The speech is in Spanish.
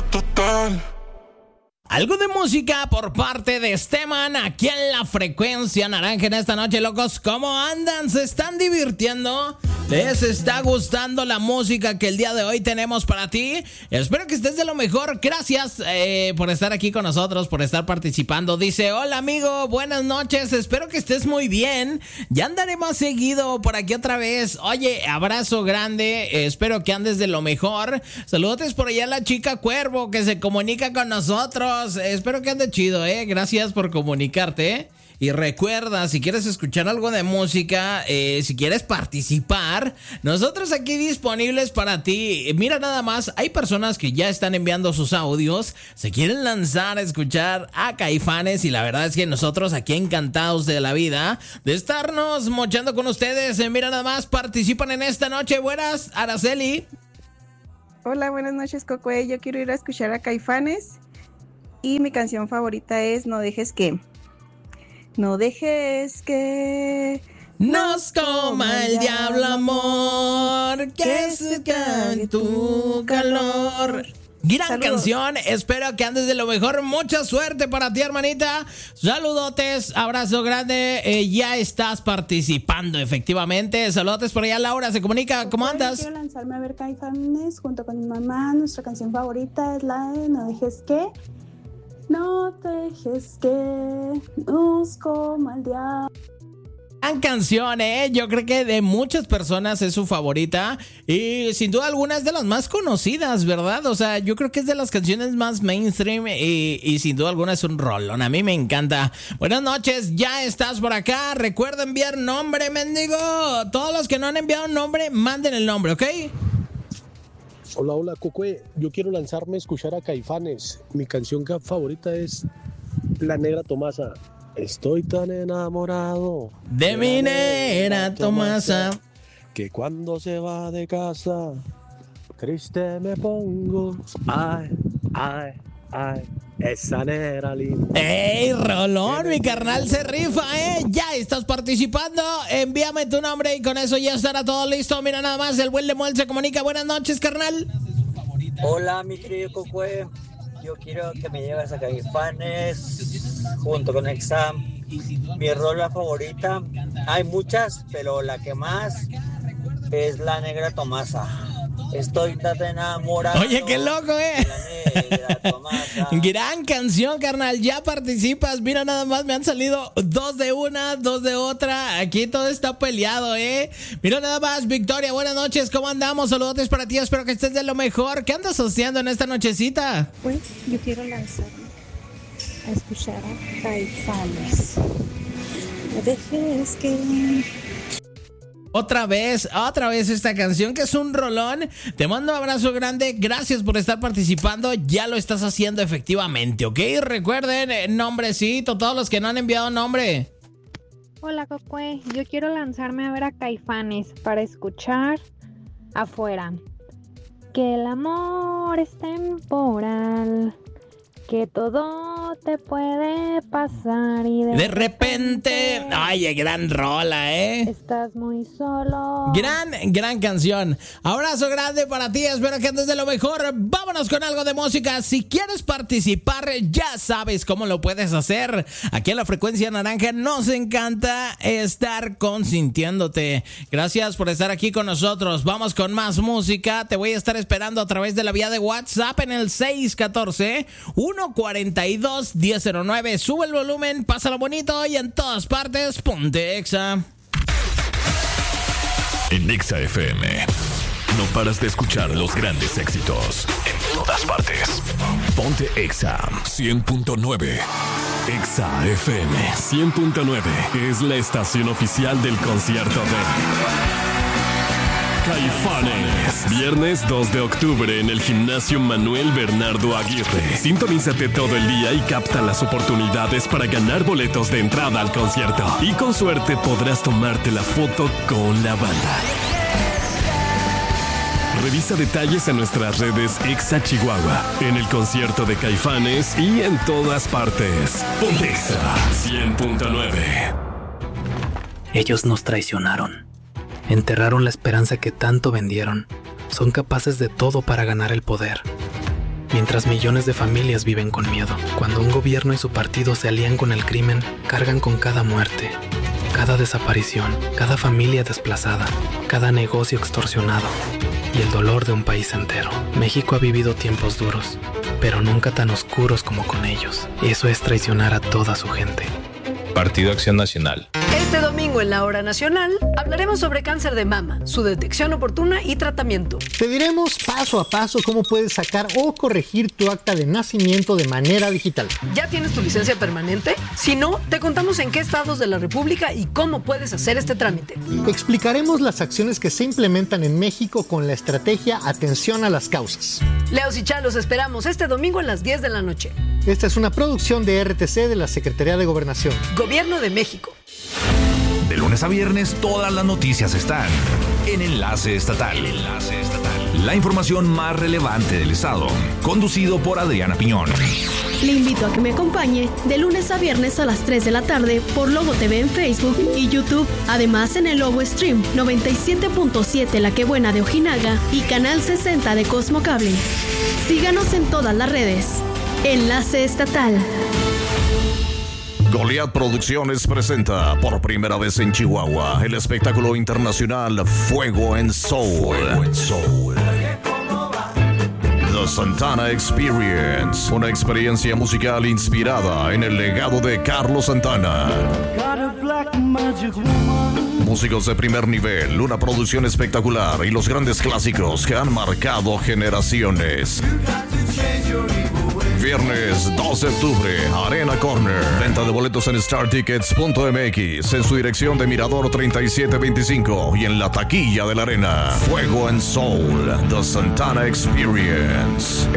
total. Algo de música por parte de Esteban aquí en la Frecuencia Naranja en esta noche, locos. ¿Cómo andan? ¿Se están divirtiendo? ¿Les está gustando la música que el día de hoy tenemos para ti? Espero que estés de lo mejor. Gracias por estar aquí con nosotros, por estar participando. Dice, hola amigo, buenas noches. Espero que estés muy bien. Ya andaré más seguido por aquí otra vez. Oye, abrazo grande. Espero que andes de lo mejor. Saludos por allá a la chica Cuervo que se comunica con nosotros. Espero que ande chido, gracias por comunicarte. Y recuerda, si quieres escuchar algo de música, si quieres participar, nosotros aquí disponibles para ti. Mira nada más, hay personas que ya están enviando sus audios, se quieren lanzar a escuchar a Caifanes y la verdad es que nosotros aquí encantados de la vida de estarnos mochando con ustedes. Mira nada más, participan en esta noche. Buenas, Araceli. Hola, buenas noches, Cocue. Yo quiero ir a escuchar a Caifanes. Y mi canción favorita es No dejes que nos coma el diablo, amor, que se cae tu calor. Gran Saludos. Canción, espero que andes de lo mejor. Mucha suerte para ti, hermanita. Saludotes, abrazo grande. Ya estás participando, efectivamente. Saludotes por allá, Laura, se comunica. ¿Cómo andas? Quiero lanzarme a ver Caifanes junto con mi mamá. Nuestra canción favorita es la de No dejes que nos coma el diablo. Gran canción, yo creo que de muchas personas es su favorita y sin duda alguna es de las más conocidas, ¿verdad? O sea, yo creo que es de las canciones más mainstream y sin duda alguna es un rolón. A mí me encanta. Buenas noches, ya estás por acá. Recuerda enviar nombre, mendigo. Todos los que no han enviado nombre, manden el nombre, ¿ok? Hola, Cocue. Yo quiero lanzarme a escuchar a Caifanes. Mi canción favorita es La Negra Tomasa. Estoy tan enamorado de mi negra Tomasa que cuando se va de casa triste me pongo. Ay, esa negra linda. ¡Ey, rolón! Mi carnal se rifa, Ya estás participando. Envíame tu nombre y con eso ya estará todo listo. Mira nada más, el buen Lemuel se comunica. Buenas noches, carnal. Hola, mi querido Cocue. Yo quiero que me lleves a Caifanes junto con Exam. Mi rola favorita, hay muchas, pero la que más es La Negra Tomasa. Estoy tan enamorado. Oye, qué loco, La Negra Tomasa. Gran canción, carnal. Ya participas. Mira, nada más me han salido 2 de una, 2 de otra. Aquí todo está peleado, Mira, nada más, Victoria. Buenas noches. ¿Cómo andamos? Saludos para ti. Espero que estés de lo mejor. ¿Qué andas haciendo en esta nochecita? Pues yo quiero lanzarme a escuchar a Caifanes. No dejes que... Otra vez esta canción que es un rolón. Te mando un abrazo grande. Gracias por estar participando. Ya lo estás haciendo efectivamente, ¿ok? Recuerden, nombrecito, todos los que no han enviado nombre. Hola, Cocue. Yo quiero lanzarme a ver a Caifanes para escuchar Afuera. Que el amor es temporal, que todo te puede pasar y de repente, ay, gran rola, estás muy solo. Gran canción. Abrazo grande para ti, espero que andes de lo mejor. Vámonos con algo de música. Si quieres participar, ya sabes cómo lo puedes hacer. Aquí en la Frecuencia Naranja nos encanta estar consintiéndote. Gracias por estar aquí con nosotros. Vamos con más música. Te voy a estar esperando a través de la vía de WhatsApp en el 614-142-1009. Sube el volumen, pásalo bonito y en todas partes, ponte Exa. En Exa FM no paras de escuchar los grandes éxitos en todas partes. Ponte Exa 100.9. Exa FM 100.9 es la estación oficial del concierto de Caifanes. Viernes 2 de octubre en el Gimnasio Manuel Bernardo Aguirre. Sintonízate todo el día y capta las oportunidades para ganar boletos de entrada al concierto. Y con suerte podrás tomarte la foto con la banda. Revisa detalles en nuestras redes Exa Chihuahua, en el concierto de Caifanes y en todas partes. Ponte Exa 100.9. Ellos nos traicionaron. Enterraron la esperanza que tanto vendieron. Son capaces de todo para ganar el poder. mientras millones de familias viven con miedo. Cuando un gobierno y su partido se alían con el crimen, cargan con cada muerte, cada desaparición, cada familia desplazada, cada negocio extorsionado y el dolor de un país entero. México ha vivido tiempos duros, pero nunca tan oscuros como con ellos. Eso es traicionar a toda su gente. Partido Acción Nacional. Este domingo en la Hora Nacional hablaremos sobre cáncer de mama, su detección oportuna y tratamiento. Te diremos paso a paso cómo puedes sacar o corregir tu acta de nacimiento de manera digital. ¿Ya tienes tu licencia permanente? Si no, te contamos en qué estados de la República y cómo puedes hacer este trámite. Explicaremos las acciones que se implementan en México con la estrategia Atención a las Causas. Leos y Chá, los esperamos este domingo a las 10 de la noche. Esta es una producción de RTC de la Secretaría de Gobernación. Gobierno de México. De lunes a viernes, todas las noticias están en Enlace Estatal. La información más relevante del estado, conducido por Adriana Piñón. Le invito a que me acompañe de lunes a viernes a las 3 de la tarde por Lobo TV en Facebook y YouTube. Además en el Lobo Stream 97.7 La Que Buena de Ojinaga y Canal 60 de Cosmo Cable. Síganos en todas las redes. Enlace Estatal. Goliath Producciones presenta por primera vez en Chihuahua el espectáculo internacional Fuego en Soul. The Santana Experience, una experiencia musical inspirada en el legado de Carlos Santana. Músicos de primer nivel, una producción espectacular y los grandes clásicos que han marcado generaciones. Viernes 2 de octubre, Arena Corner. Venta de boletos en StarTickets.mx, en su dirección de Mirador 3725 y en la taquilla de la Arena. Fuego en Soul, The Santana Experience.